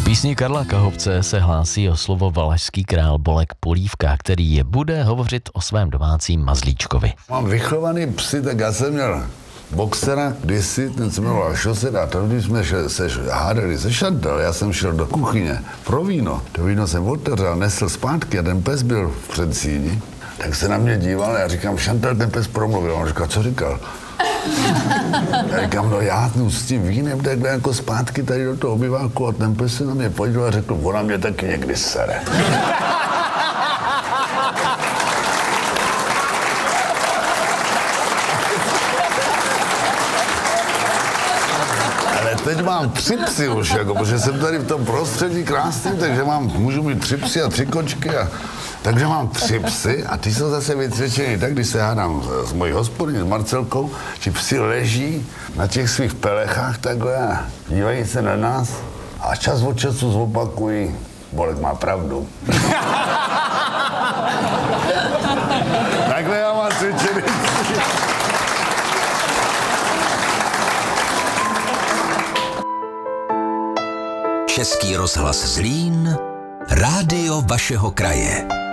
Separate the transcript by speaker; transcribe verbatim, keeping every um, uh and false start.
Speaker 1: Písni Karla Kahobce se hlásí o slovo valašský král Bolek Polívka, který je bude hovořit o svém domácím mazlíčkovi.
Speaker 2: Mám vychovaný psy, tak já jsem měl boxera kdysi, ten se jmenoval Šoset a to, když jsme še, se hádali se Šantal, já jsem šel do kuchyně pro víno. To víno jsem otevřel, nesl zpátky a ten pes byl v předsíni, tak se na mě díval a já říkám, Šantal, ten pes promluvil. On říkal, co říkal? Já říkám, no já jdu s tím vínem takhle jako zpátky tady do toho obyváku a ten pes se na mě podíval a řekl, ona mě taky někdy sere. Ale teď mám tři psy už, jako, protože jsem tady v tom prostředí krásným, takže mám, můžu mít tři psy a tři kočky a takže mám tři psy a ty jsou zase vycvičený tak, když se hádám s mojí hospodyní, s Marcelkou, že psy leží na těch svých pelechách takhle a dívají se na nás a čas od času zopakují, Bolek má pravdu. Takhle já mám cvičený.
Speaker 3: Český rozhlas Zlín, rádio vašeho kraje.